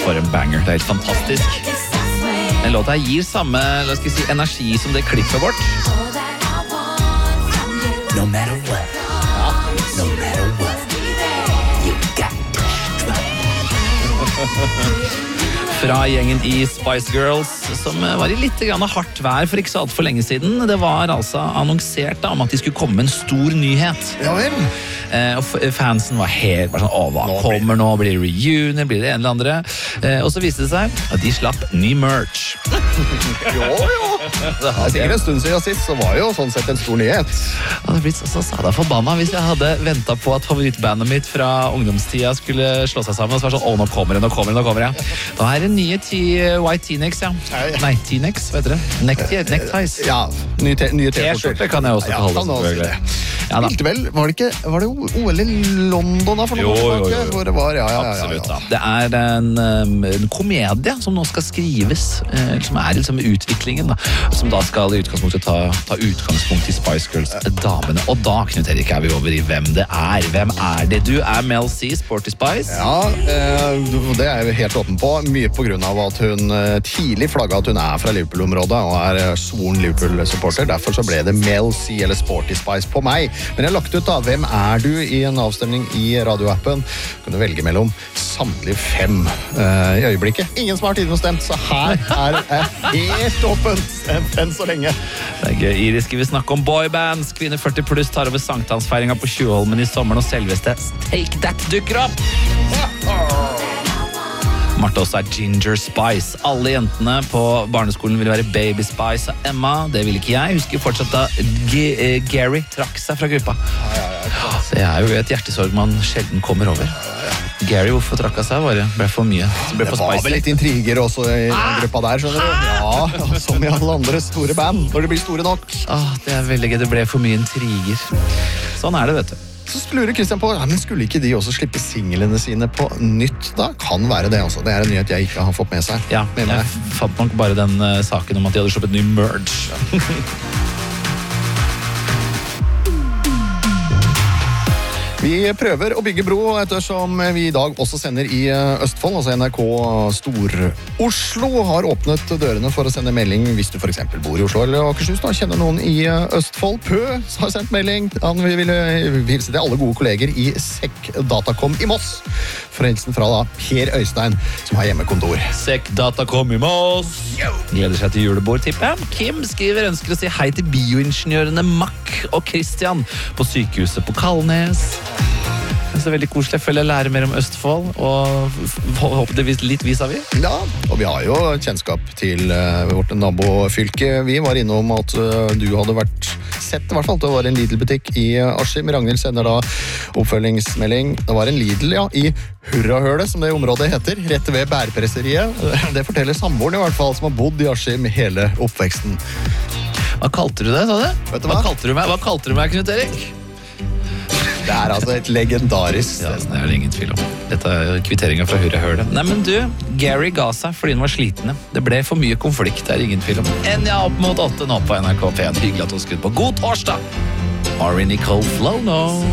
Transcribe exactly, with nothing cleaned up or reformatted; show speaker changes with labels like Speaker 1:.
Speaker 1: for en banger. Det er helt fantastisk. Den låta gir samme, la oss si, energi som det klippet vårt.
Speaker 2: No matter what. Ja. No matter what. You got to
Speaker 1: Fra gjengen i Spice Girls, som var i litt grann hardt vær for ikke så alt for lenge siden. Det var altså annonsert da, om at de skulle komme med en stor nyhet.
Speaker 3: Ja vel.
Speaker 1: Eh, og fansen var helt bare sånn, å, hva
Speaker 3: Nå
Speaker 1: kommer nå? Blir det reunion? Blir det en eller andre? Eh, og så viste det seg at de slapp ny merch.
Speaker 3: Jo, jo. Det er sikkert en stund siden sist, så var jo sånn sett en stor nyhet.
Speaker 1: Jeg hadde blitt så, så sada forbanna hvis jeg hadde ventet på at favorittbandet mitt fra ungdomstida skulle slå seg sammen, og så var det sånn, å, nå kommer det, nå kommer det, nå kommer det. Da er det nye T- White T-Nex, ja. Nei, T-Nex, vet dere? Neckties. Neckties.
Speaker 3: Ja, nye te- nye
Speaker 1: T-skjorte kan jeg også
Speaker 3: Ja,
Speaker 1: kalle
Speaker 3: kan
Speaker 1: det.
Speaker 3: også
Speaker 1: selvfølgelig.
Speaker 3: det.
Speaker 1: Ja, da.
Speaker 3: Spilte vel, var det ikke, var det O L i London da for noen
Speaker 1: Jo,
Speaker 3: år
Speaker 1: jo,
Speaker 3: tilbake?
Speaker 1: jo, jo.
Speaker 3: Hvor det var, ja, ja, ja, ja.
Speaker 1: Absolutt, da. Det er en, um, en komedie som nå skal skrives, eh, som er liksom utviklingen, da, som da skal i utgangspunktet ta, ta utgangspunkt i Spice Girls damene. Og da, Knut Erik, er vi over i hvem det er. Hvem er det? Du er Mel C, Sporty Spice.
Speaker 3: Ja, eh, det er jeg helt åpen på. Mye på grunn av at hun eh, tidlig flagget at hun er fra Liverpool-området og er eh, svoren Liverpool-supporter. Derfor så ble det Mel C eller Sporty Spice på meg. Men jeg har lagt ut da, hvem er du i en avstemning i radioappen? Kan du velge mellom samtlige fem uh, i øyeblikket. Ingen som har tidligere stemt, så her er jeg helt åpent enn så lenge.
Speaker 1: Det er gøy. Iris skal vi snakke om boybands. Kvinner førti pluss tar over sankthansfeiringa på Tjuvholmen i sommeren, og selveste Take That dukker opp. Martha også er Ginger Spice. Alle jentene på barneskolen ville være Baby Spice og Emma. Det ville ikke jeg. Husker fortsatt da G- eh, Gary trakk seg fra gruppa. Det er jo et hjertesorg man sjelden kommer over. Gary, hvorfor trakk han seg? Bare ble for mye. Det ble
Speaker 3: Det
Speaker 1: for
Speaker 3: var vel
Speaker 1: spicy.
Speaker 3: litt intriger også i den gruppa der, skjønner du? Ja, som i alle andre store band, når de blir store nok.
Speaker 1: Åh, det er veldig gøy. Det ble for mye intriger. Sånn er det, vet du.
Speaker 3: Så lurer Christian på, ja, men skulle ikke de også slippe singlene sine på nytt da? Kan være det også. Det er en nyhet jeg ikke har fått med seg.
Speaker 1: Ja,
Speaker 3: med meg.
Speaker 1: jeg fant nok bare den uh, saken om at de hadde sluppet ny merge.
Speaker 3: Vi prøver å bygge bro ettersom vi i dag også sender i Østfold, altså N R K Stor-Oslo har åpnet dørene for å sende melding hvis du for eksempel bor i Oslo eller Akershus, da kjenner noen i Østfold. Pø har sendt melding. Han vil hilse til alle gode kolleger i Sekk Datacom i Moss. For hilsen fra da Per Øystein, som har hjemmekontor.
Speaker 1: Sekk Datacom i Moss. Gleder seg til julebord, tipper jeg. Kim skriver ønsker å si hei til bioingeniørene Mack og Christian på sykehuset på Kalnes. Det er så veldig koselig. Jeg føler jeg lærer mer om Østfold, og forhåpentligvis litt vis-a-vis.
Speaker 3: Ja, og vi har jo kjennskap til uh, vårt nabofylke. Vi var innom at uh, du hadde vært sett, i hvert fall, det var en Lidl-butikk i uh, Askim. Ragnhild sender da oppfølgingsmelding. Det var en Lidl, ja, i Hurrahølet, som det området heter, rett ved bærpresseriet. Det forteller samboeren i hvert fall, som har bodd i Askim hele oppveksten.
Speaker 1: Hva kalte du det, sa du?
Speaker 3: Vet du hva?
Speaker 1: Hva kalte du meg, Hva kalte du meg, Knut Erik?
Speaker 3: Det er altså et legendarisk
Speaker 1: Ja, det er det ingen tvil om. Dette er kvitteringen fra Hurrahølet. Nei, men du, Gary ga seg fordi hun var slitne. Det ble for mye konflikt, det er ingen tvil om. Enya opp mot åtte nå på N R K P en. Hyggelig at hun skulle på God torsdag. Ari Nicole Flow nå.